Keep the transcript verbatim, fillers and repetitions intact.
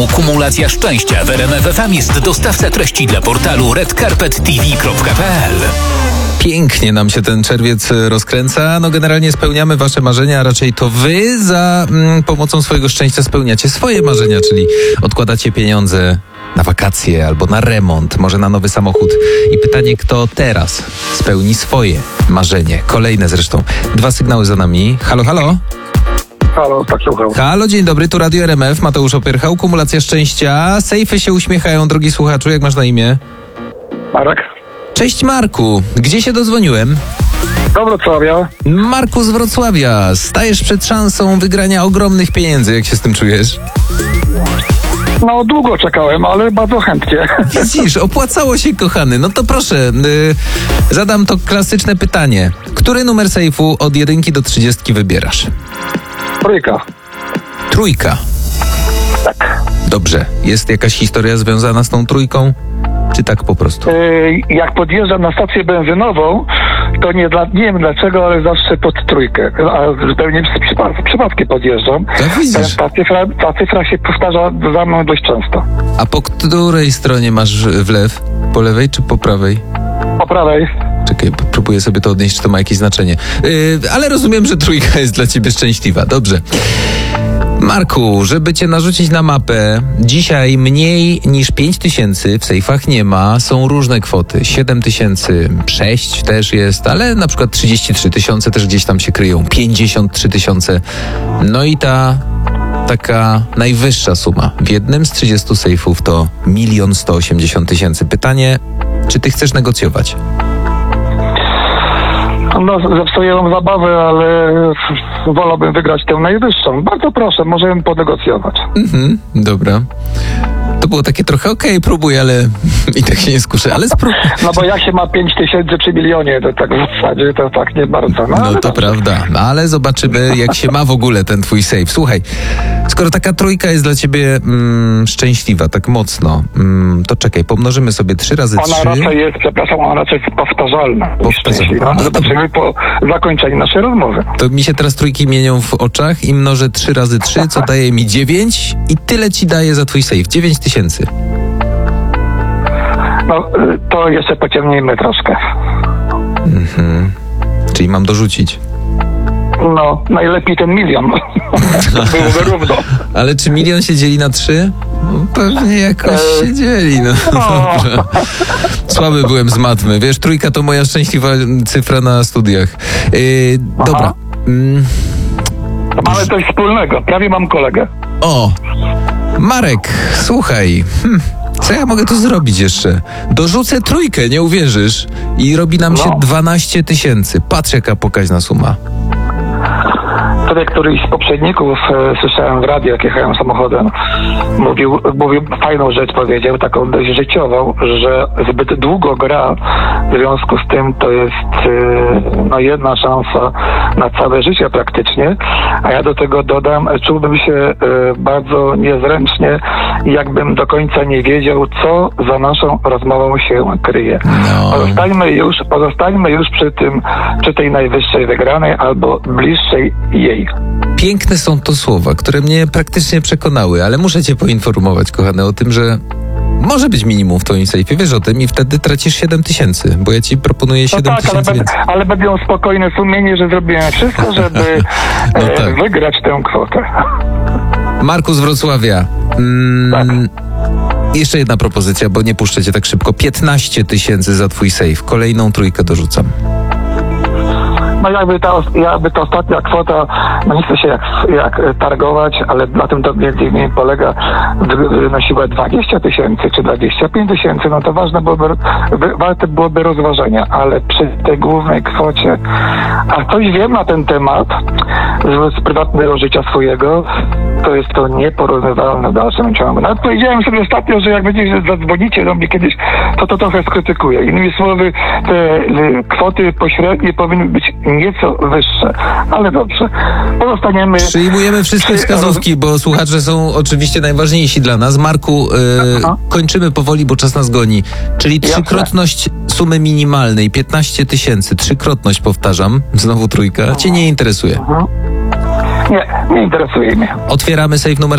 programu Kumulacja Szczęścia w R M F F M jest dostawca treści dla portalu red carpet t v kropka p l. Pięknie nam się ten czerwiec rozkręca. No generalnie spełniamy wasze marzenia, a raczej to wy za mm, pomocą swojego szczęścia spełniacie swoje marzenia, czyli odkładacie pieniądze na wakacje albo na remont, może na nowy samochód. I pytanie, kto teraz spełni swoje marzenie? Kolejne zresztą. Dwa sygnały za nami. Halo, halo? Halo, tak słucham. Halo, dzień dobry, tu Radio R M F, Mateusz Opierchał, Kumulacja Szczęścia. Sejfy się uśmiechają, drogi słuchaczu, jak masz na imię? Marek? Cześć Marku, gdzie się dozwoniłem? Do Wrocławia. Marku z Wrocławia, stajesz przed szansą wygrania ogromnych pieniędzy, jak się z tym czujesz? No, długo czekałem, ale bardzo chętnie. Widzisz, opłacało się, kochany. No to proszę, yy, zadam to klasyczne pytanie. Który numer sejfu od jedynki do trzydziestki wybierasz? Trójka. Trójka. Tak. Dobrze. Jest jakaś historia związana z tą trójką? Czy tak po prostu? Yy, jak podjeżdżam na stację benzynową, to nie, dla, nie wiem dlaczego, ale zawsze pod trójkę. A zupełnie przypad, przypadkiem podjeżdżam. Tak widzisz. Ta cyfra, ta cyfra się powtarza za mną dość często. A po której stronie masz wlew? Po lewej czy po prawej? Po prawej. Czekaj, próbuję sobie to odnieść, czy to ma jakieś znaczenie. Yy, ale rozumiem, że trójka jest dla ciebie szczęśliwa. Dobrze. Marku, żeby cię narzucić na mapę, dzisiaj mniej niż pięć tysięcy w sejfach nie ma, są różne kwoty. siedem tysięcy, sześć też jest, ale na przykład trzydzieści trzy tysiące też gdzieś tam się kryją, pięćdziesiąt trzy tysiące. No i ta taka najwyższa suma w jednym z trzydziestu sejfów to milion sto osiemdziesiąt tysięcy. Pytanie, czy ty chcesz negocjować? No, zepsuję wam zabawę, ale wolałbym wygrać tę najwyższą. Bardzo proszę, możemy podegocjować. Mhm, dobra. To było takie trochę okej, okay, próbuj, ale i tak się nie skuszę, ale spróbuj. No bo jak się ma pięć tysięcy przy milionie, to tak w zasadzie to tak nie bardzo. No, no ale to dobrze. prawda, no, ale zobaczymy, jak się ma w ogóle ten twój sejf. Słuchaj, skoro taka trójka jest dla ciebie mm, szczęśliwa, tak mocno, mm, to czekaj, pomnożymy sobie trzy razy trzy. Ona raczej jest, przepraszam, ona raczej jest powtarzalna. Powtarzalna. No, zobaczymy po zakończeniu naszej rozmowy. To mi się teraz trójki mienią w oczach i mnożę trzy razy trzy, co daje mi dziewięć i tyle ci daje za twój sejf. dziewięć tysięcy. No, to jeszcze pociągnijmy troszkę. Mhm. Czyli mam dorzucić. No, najlepiej ten milion. Byłoby równo. Ale czy milion się dzieli na trzy? No, pewnie jakoś się dzieli, no. Dobrze. Słaby byłem z matmy. Wiesz, trójka to moja szczęśliwa cyfra na studiach. Yy, dobra. Mm. To mamy coś wspólnego. Prawie mam kolegę. O! Marek, słuchaj. Hm. Co ja mogę tu zrobić jeszcze? Dorzucę trójkę, nie uwierzysz. I robi nam się No. dwanaście tysięcy. Patrz, jaka pokaźna suma. Wtedy któryś z poprzedników e, słyszałem w radiu, jak jechałem samochodem, mówił, mówił fajną rzecz, powiedział, taką dość życiową, że zbyt długo gra, w związku z tym to jest e, no jedna szansa na całe życie praktycznie, a ja do tego dodam, czułbym się e, bardzo niezręcznie, jakbym do końca nie wiedział, co za naszą rozmową się kryje. No. Pozostańmy już, pozostańmy już przy tym, przy tej najwyższej wygranej albo bliższej jej. Piękne są to słowa, które mnie praktycznie przekonały, ale muszę cię poinformować, kochany, o tym, że może być minimum w twoim sejfie, wiesz o tym, i wtedy tracisz siedem tysięcy, bo ja ci proponuję No siedem tak, ale, tysięcy be, więcej. ale będę miał spokojne sumienie, że zrobiłem wszystko, żeby No e, tak. wygrać tę kwotę. Marku z Wrocławia. Mm, Tak. Jeszcze jedna propozycja, bo nie puszczę cię tak szybko. piętnaście tysięcy za twój sejf. Kolejną trójkę dorzucam. No jakby ta, jakby ta ostatnia kwota, no nie chcę się jak, jak targować, ale na tym to między innymi polega, gdyby wynosiła dwadzieścia tysięcy czy dwadzieścia pięć tysięcy, no to ważne byłoby, by, warte byłoby rozważenia, ale przy tej głównej kwocie, a coś wiem na ten temat z, z prywatnego życia swojego, to jest to nieporównywalne w dalszym ciągu. Nawet powiedziałem sobie ostatnio, że jak będziecie zadzwonicie do mnie kiedyś, to to trochę skrytykuję. Innymi słowy, te y, kwoty pośrednie powinny być nieco wyższe, ale dobrze. Pozostaniemy... Przyjmujemy wszystkie wskazówki, bo słuchacze są oczywiście najważniejsi dla nas. Marku, yy, kończymy powoli, bo czas nas goni. Czyli trzykrotność sumy minimalnej, piętnaście tysięcy, trzykrotność, powtarzam, znowu trójka, cię nie interesuje. Nie, nie interesuje mnie. Otwieramy sejf numer